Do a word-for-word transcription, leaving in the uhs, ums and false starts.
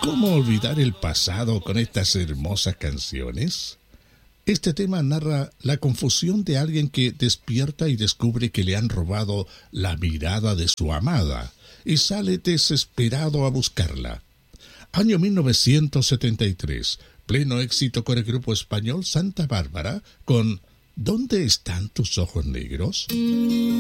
¿Cómo olvidar el pasado con estas hermosas canciones? Este tema narra la confusión de alguien que despierta y descubre que le han robado la mirada de su amada y sale desesperado a buscarla. Año mil novecientos setenta y tres, pleno éxito con el grupo español Santa Bárbara con ¿Dónde están tus ojos negros?